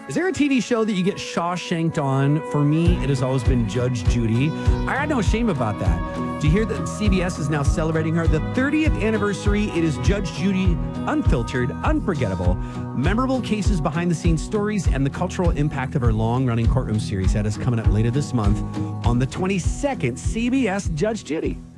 Is there a TV show that you get Shawshanked on? For me, it has always been Judge Judy. I had no shame about that. Do you hear that CBS is now celebrating her the 30th anniversary? It is Judge Judy, unfiltered, unforgettable, memorable cases, behind the scenes stories, and the cultural impact of her long running courtroom series. That is coming up later this month on the 22nd CBS Judge Judy.